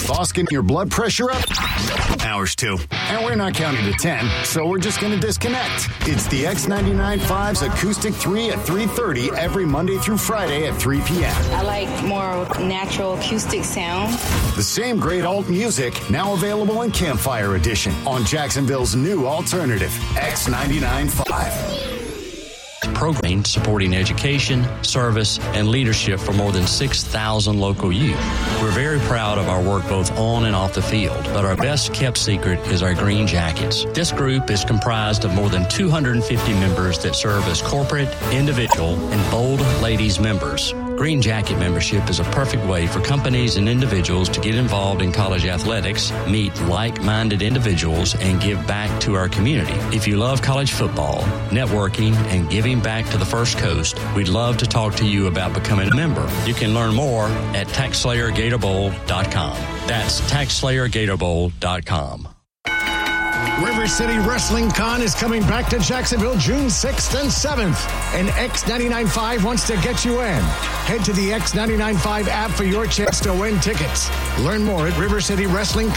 Boss getting your blood pressure up? Ours too. And we're not counting to 10, so we're just going to disconnect. It's the X99.5's Acoustic 3 at 3:30 every Monday through Friday at 3 p.m. I like more natural acoustic sound. The same great alt music, now available in Campfire Edition on Jacksonville's new alternative, X99.5. Program supporting education, service, and leadership for more than 6,000 local youth. We're very proud of our work both on and off the field, but our best kept secret is our Green Jackets. This group is comprised of more than 250 members that serve as corporate, individual, and Bold Ladies members. Green Jacket membership is a perfect way for companies and individuals to get involved in college athletics, meet like-minded individuals, and give back to our community. If you love college football, networking, and giving back to the First Coast, we'd love to talk to you about becoming a member. You can learn more at TaxSlayerGatorBowl.com. That's TaxSlayerGatorBowl.com. River City Wrestling Con is coming back to Jacksonville June 6th and 7th, and X99.5 wants to get you in. Head to the X99.5 app for your chance to win tickets. Learn more at rivercitywrestlingcon.com.